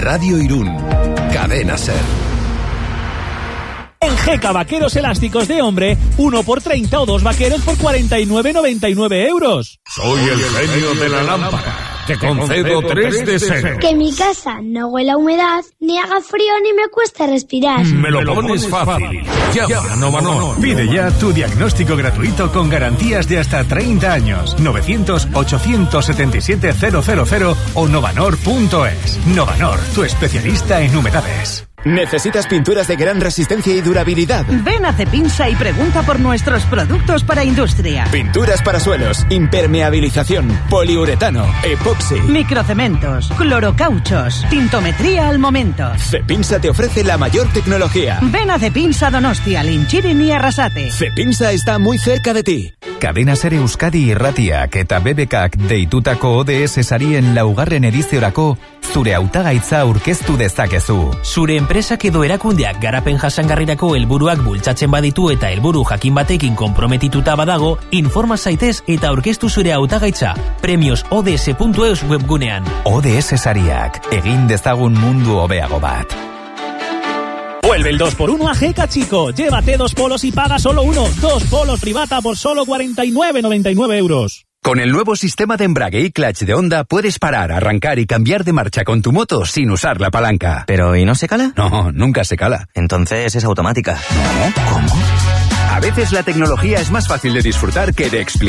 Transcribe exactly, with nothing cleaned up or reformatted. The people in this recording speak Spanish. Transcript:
Radio Irún. Cadena Ser. En Geka Vaqueros elásticos de hombre, uno por treinta o dos vaqueros por cuarenta y nueve noventa y nueve euros. Soy el genio de la lámpara. Te concedo tres deseos. Que mi casa no huela a humedad, ni haga frío, ni me cueste respirar. Me lo pones fácil. Llama a Novanor. Pide ya tu diagnóstico gratuito con garantías de hasta treinta años. novecientos ochocientos setenta y siete cero cero cero o novanor punto es. Novanor, tu especialista en humedades. ¿Necesitas pinturas de gran resistencia y durabilidad? Ven a Cepinsa y pregunta por nuestros productos para industria. Pinturas para suelos, impermeabilización, poliuretano, epoxi, microcementos, clorocauchos, tintometría al momento. Cepinsa te ofrece la mayor tecnología. Ven a Cepinsa Donostia, Linchirin y Arrasate. Cepinsa está muy cerca de ti. Cadena Ser Euskadi irratiak eta B B Kak deitutako O D S sarien laugarren ediziorako zure hautagaitza aurkeztu dezakezu. Zure enpresak edo erakundeak garapen jasangarrirako helburuak bultzatzen baditu eta helburu jakin batekin konprometituta badago, informa zaitez eta aurkeztu zure hautagaitza premios o d s punto e u webgunean. O D S sariak, egin dezagun mundu hobeago bat. Vuelve el dos por uno a Geka Chico. Llévate dos polos y paga solo uno. Dos polos privata por solo cuarenta y nueve noventa y nueve euros. Con el nuevo sistema de embrague y clutch de Honda puedes parar, arrancar y cambiar de marcha con tu moto sin usar la palanca. ¿Pero y no se cala? No, nunca se cala. Entonces es automática. ¿No? ¿Cómo? A veces la tecnología es más fácil de disfrutar que de explicar.